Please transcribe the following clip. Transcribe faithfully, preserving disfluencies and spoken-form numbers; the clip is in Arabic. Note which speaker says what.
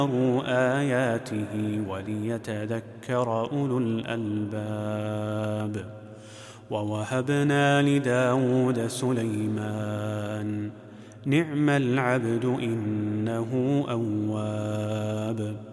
Speaker 1: آياته وليتذكر أولو الألباب. ووهبنا لداود سليمان نعم العبد إنه أواب.